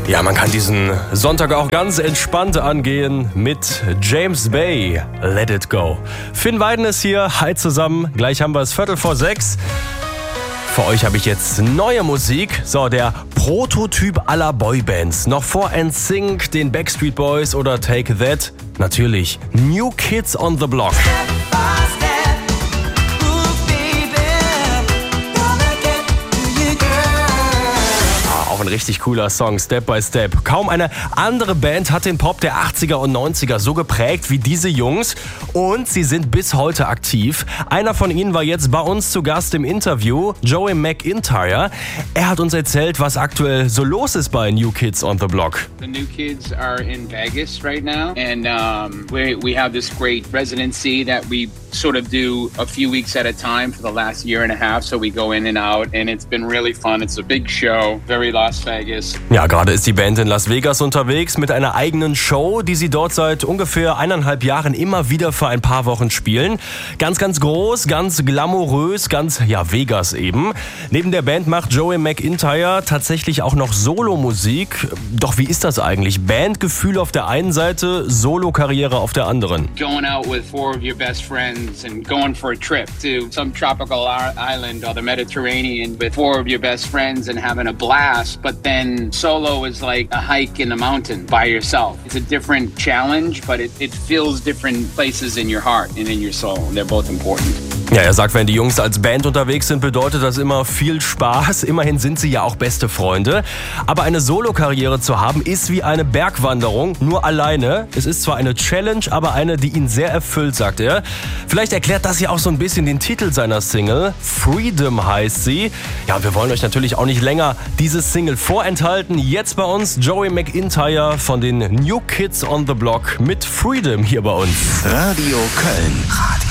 Ja, man kann diesen Sonntag auch ganz entspannt angehen mit James Bay, Let It Go. Finn Weiden ist hier, hi zusammen, gleich haben wir es 5:45. Für euch habe ich jetzt neue Musik, so der Prototyp aller Boybands. Noch vor NSYNC, den Backstreet Boys oder Take That, natürlich New Kids on the Block. Ein richtig cooler Song, Step by Step. Kaum eine andere Band hat den Pop der 80er und 90er so geprägt wie diese Jungs und sie sind bis heute aktiv. Einer von ihnen war jetzt bei uns zu Gast im Interview, Joey McIntyre. Er hat uns erzählt, was aktuell so los ist bei New Kids on the Block. The New Kids are in Vegas right now and we have this great residency that we sort of do a few weeks at a time for the last year and a half, so we go in and out and it's been really fun. It's a big show, very Las Vegas. Ja, gerade ist die Band in Las Vegas unterwegs mit einer eigenen Show, die sie dort seit ungefähr 1,5 Jahren immer wieder für ein paar Wochen spielen. Ganz, ganz groß, ganz glamourös, ganz, Vegas eben. Neben der Band macht Joey McIntyre tatsächlich auch noch Solo-Musik. Doch wie ist das eigentlich? Bandgefühl auf der einen Seite, Solo-Karriere auf der anderen. Going out with 4 of your best friends and going for a trip to some tropical island or the Mediterranean with 4 of your best friends and having a blast, but then solo is like a hike in the mountain by yourself. It's a different challenge, but it fills different places in your heart and in your soul. They're both important. Ja, er sagt, wenn die Jungs als Band unterwegs sind, bedeutet das immer viel Spaß. Immerhin sind sie ja auch beste Freunde. Aber eine Solo-Karriere zu haben, ist wie eine Bergwanderung, nur alleine. Es ist zwar eine Challenge, aber eine, die ihn sehr erfüllt, sagt er. Vielleicht erklärt das ja auch so ein bisschen den Titel seiner Single. Freedom heißt sie. Ja, und wir wollen euch natürlich auch nicht länger diese Single vorenthalten. Jetzt bei uns Joey McIntyre von den New Kids on the Block mit Freedom hier bei uns. Radio Köln.